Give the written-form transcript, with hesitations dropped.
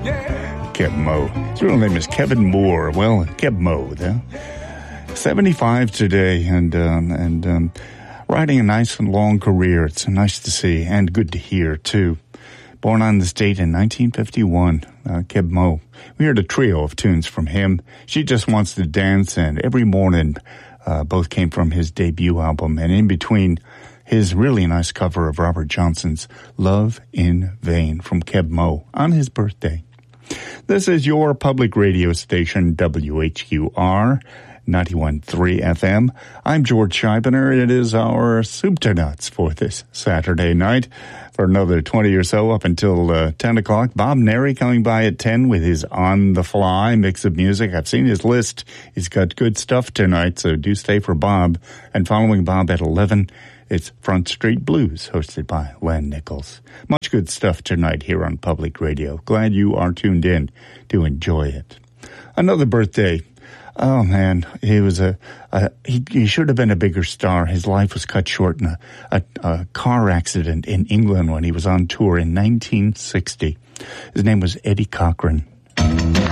Keb Mo. His real name is Kevin Moore. Well, Keb Mo, 75 today, and riding a nice and long career. It's nice to see and good to hear, too. Born on this date in 1951, Keb Mo. We heard a trio of tunes from him. She Just Wants to Dance and Every Morning. Both came from his debut album, and in between, his really nice cover of Robert Johnson's Love in Vain from Keb Mo on his birthday. This is your public radio station, WHQR 91.3 FM. I'm George Scheibner. It is our soup to nuts for this Saturday night for another 20 or so up until 10 o'clock. Bob Neri coming by at 10 with his on-the-fly mix of music. I've seen his list. He's got good stuff tonight, so do stay for Bob. And following Bob at 11, it's Front Street Blues, hosted by Len Nichols. Much good stuff tonight here on Public Radio. Glad you are tuned in to enjoy it. Another birthday. Oh, man, he was he should have been a bigger star. His life was cut short in a car accident in England when he was on tour in 1960. His name was Eddie Cochran.